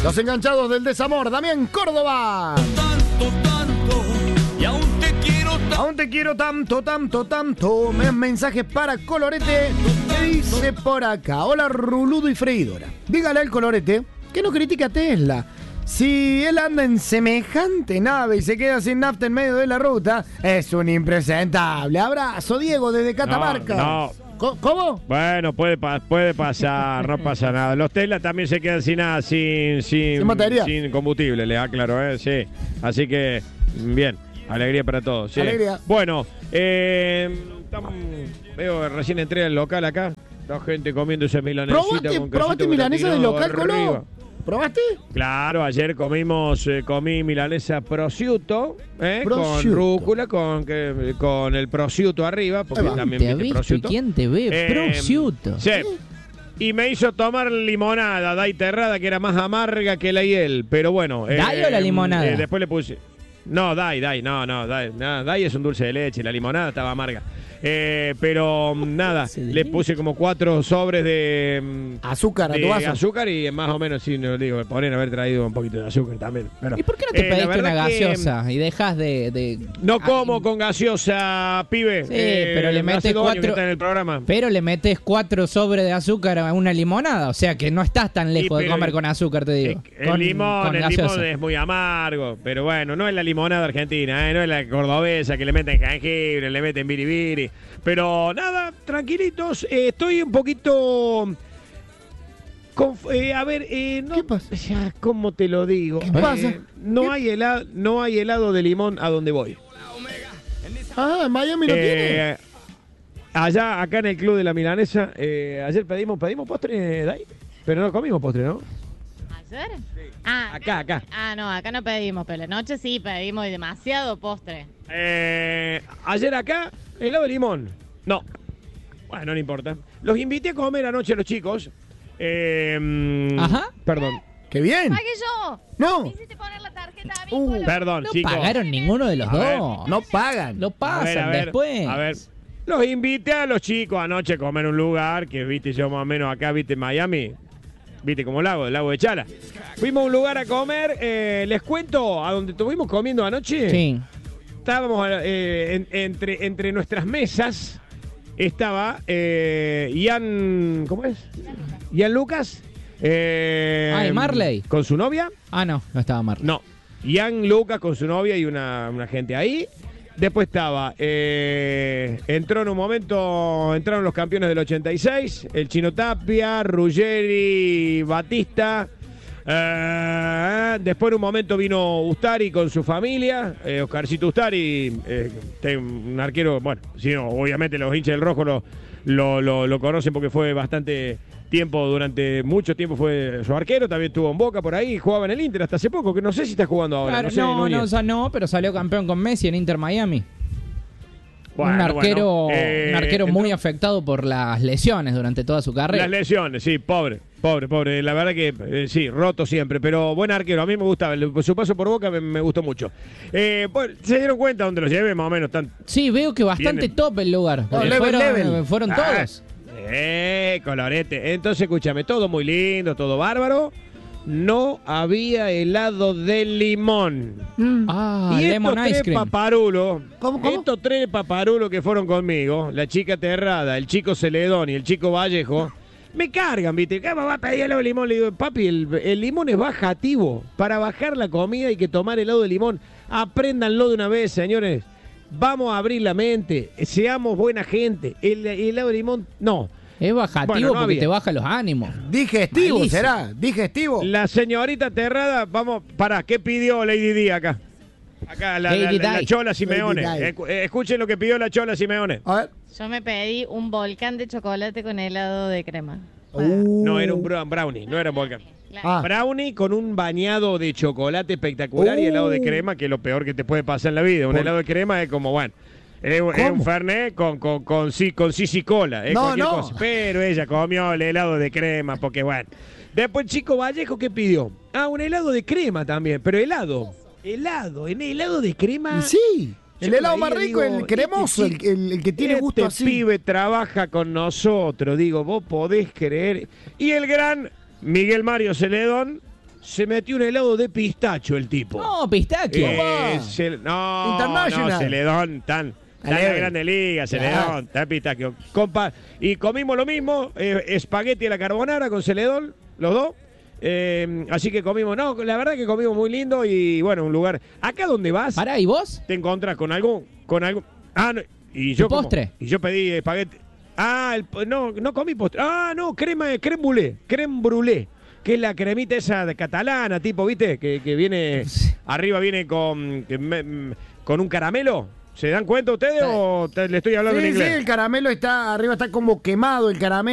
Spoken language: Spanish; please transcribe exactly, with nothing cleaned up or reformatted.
Los enganchados del desamor, Damián Córdoba. Tanto, tanto, y aún te quiero tanto. Aún te quiero tanto, tanto, tanto. Mensajes para Colorete. Me dice por acá. Hola, Ruludo y Freidora. Dígale al Colorete que no critica a Tesla. Si él anda en semejante nave y se queda sin nafta en medio de la ruta, es un impresentable. Abrazo, Diego, desde Catamarca. No, no. ¿Cómo? Bueno, puede, pa- puede pasar, no pasa nada. Los Tesla también se quedan sin nada, sin, sin, ¿Sin batería? sin combustible, le aclaro, ¿eh? Sí. Así que, bien, alegría para todos. Sí. Alegría. Bueno, eh, tam- veo que recién entré al local acá. La gente comiéndose milanesita ¿Probaste, con ¿probaste quesito milanesa del gratinado local, arriba. Colo? ¿Probaste? Claro, ayer comimos, eh, comí milanesa prosciutto, ¿eh? Prosciutto. Con rúcula, con, que- con el prosciutto arriba, porque Ahí va. también ¿Te viste ha visto? ¿Y prosciutto. quién te ve? Eh, Prosciutto. Sí. Y me hizo tomar limonada, Dai Terrada, que era más amarga que la hiel. Pero bueno. ¿Dai o la limonada? eh, después le puse. No, Dai, Dai, no, no, Dai, no, Dai es un dulce de leche, la limonada estaba amarga. Eh, pero nada, Dulce de le leche. puse como cuatro sobres de, mm, Azúcar a tu de vaso. azúcar y más o menos, sí, no digo, podrían haber traído un poquito de azúcar también. Pero, ¿Y por qué no te eh, la pediste una verdad que, gaseosa y dejas de, de- No como Ah, con gaseosa, pibe. Sí, pero le hace metes dos años que cuatro- está en el programa. Pero le metes cuatro sobres de azúcar a una limonada. O sea que no estás tan lejos de pero- comer con azúcar, te digo. El Con- limón, con el gaseosa. limón es muy amargo, pero bueno, no es la limonada argentina, ¿eh? No es la cordobesa que le meten jengibre, le meten biribiri. Pero nada, tranquilitos, eh, estoy un poquito... conf- eh, a ver, eh, no, ¿Qué pasa? ya, ¿cómo te lo digo? ¿Qué pasa? Eh, no, hay helado, no hay helado de limón a donde voy. Ah, en Miami lo tiene. Eh, allá, acá en el Club de la Milanesa, eh, ayer pedimos, pedimos postre, Dai, pero no comimos postre, ¿no? ¿Ayer? Ah, Acá, acá. Ah, no, acá no pedimos, pero la noche sí pedimos y demasiado postre. Eh, ayer acá, helado de limón. No. Bueno, no importa. Los invité a comer anoche a los chicos. Eh, mm, Ajá. Perdón. ¡Qué bien! ¡Pagué yo! No, Me hiciste poner la tarjeta a mí, Uh, Colo. Perdón, No chicos. pagaron ninguno de los A ver, dos. no pagan. Lo A pasan ver, a ver, después. A ver. Los invité a los chicos anoche a comer en un lugar que, viste, yo más o menos acá, viste, en Miami. Viste, como lago, el lago de Chala. Fuimos a un lugar a comer. eh, les cuento a donde estuvimos comiendo anoche. Sí. Estábamos eh, en- entre, entre nuestras mesas. Estaba eh, Ian. ¿Cómo es? Ian Lucas. Eh, Ah, ¿y Marley? ¿Con su novia? Ah, no, no estaba Marley. No. Ian Lucas con su novia y una, una gente ahí. Después estaba. eh, entró en un momento. Entraron los campeones del ochenta y seis. El Chino Tapia, Ruggeri, Batista. Eh, después en un momento vino Ustari con su familia, eh, Oscarcito Ustari, eh, te- un arquero, bueno, sí, no, obviamente los hinchas del Rojo lo, lo, lo- lo conocen porque fue bastante tiempo, durante mucho tiempo fue su arquero, también estuvo en Boca por ahí, jugaba en el Inter hasta hace poco, que no sé si está jugando ahora. Claro, no, sé, no, Núñez. no, o sea, no, pero salió campeón con Messi en Inter Miami. Bueno, un arquero, bueno, eh, un arquero entró- muy afectado por las lesiones durante toda su carrera. Las lesiones, sí, pobre, pobre, pobre. La verdad que eh, sí, roto siempre, pero buen arquero. A mí me gustaba, el- su paso por Boca me, me gustó mucho. Eh, bueno, se dieron cuenta dónde lo llevé, más o menos. Tan... Sí, veo que bastante Vienen. top el lugar. No, porque level, fueron, level. fueron Ah, todos. Eh, colorete. Entonces, escúchame, todo muy lindo, todo bárbaro. No había helado de limón. Ah, y estos lemon tres ice cream. paparulos, ¿Cómo, cómo? estos tres paparulos que fueron conmigo, la chica Terrada, el chico Celedón y el chico Vallejo, me cargan, ¿viste? ¿Qué me va a pedir helado de limón? Le digo, papi, el, el limón es bajativo. Para bajar la comida hay que tomar helado de limón. Apréndanlo de una vez, señores. Vamos a abrir la mente. Seamos buena gente. El, el helado de limón, no. Es bajativo Bueno, no porque había. te baja los ánimos. Digestivo, Malísimo. será. Digestivo. La señorita Terrada, vamos, pará, ¿qué pidió Lady Di acá? Acá, la, la- Lady la- la Di. Chola Simeone. Lady Di. Escu- eh, Escuchen lo que pidió la Chola Simeone. A ver. Yo me pedí un volcán de chocolate con helado de crema. Uh. No, era un bra- brownie, no era un volcán. Claro. Ah. Brownie con un bañado de chocolate espectacular y Uh. helado de crema, que es lo peor que te puede pasar en la vida. Un Por- helado de crema es como, bueno, es, es ¿Cómo? un Fernet con, con, con, sí- con Sisi Cola, es No, cualquier no. cosa. Pero ella comió el helado de crema, porque bueno. Después el chico Vallejo, ¿qué pidió? Ah, un helado de crema también, pero helado. Helado, en helado de crema. Y sí. El Yo helado veía, más rico, digo, el cremoso, el, este el- el que tiene este gusto así. pibe trabaja con nosotros, digo, vos podés creer. Y el gran Miguel Mario Celedón Se metió un helado de pistacho el tipo. No, pistacho. Eh, Cel- no, International. no, Celedón, tan, tan Alegre. la grande liga, Celedón, Claro. tan pistacho. Compa, y comimos lo mismo, eh, espagueti a la carbonara con Celedón, los dos. Eh, así que comimos, no, la verdad que comimos muy lindo y bueno, un lugar. Acá donde vas, Pará, ¿y vos? te encontrás con algún, con algún. Ah, no, y yo como- postre? y yo pedí espagueti. Ah, el, no, no comí postre. Ah, no, crema, creme brûlée, creme brûlée, que es la cremita esa de catalana, tipo, ¿viste? Que, que viene, arriba viene con, que me- con un caramelo. ¿Se dan cuenta ustedes Sí. o te- le estoy hablando Sí, en sí, inglés? el caramelo está arriba, está como quemado el caramelo.